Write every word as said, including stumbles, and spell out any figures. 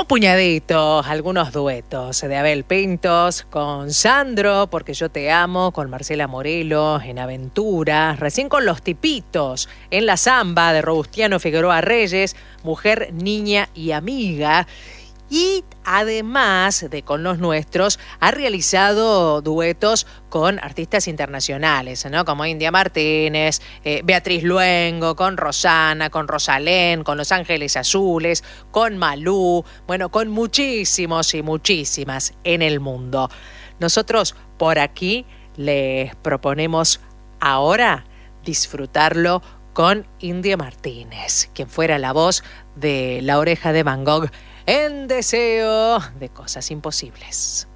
Un puñadito, algunos duetos de Abel Pintos con Sandro, Porque yo te amo, con Marcela Morelo en Aventura, recién con Los Tipitos en La Zamba de Robustiano Figueroa Reyes, Mujer, Niña y Amiga. Y además de con los nuestros, ha realizado duetos con artistas internacionales, ¿no? Como India Martínez, eh, Beatriz Luengo, con Rosana, con Rosalén, con Los Ángeles Azules, con Malú, bueno, con muchísimos y muchísimas en el mundo. Nosotros por aquí les proponemos ahora disfrutarlo con India Martínez, quien fuera la voz de La Oreja de Van Gogh en Deseo de Cosas Imposibles.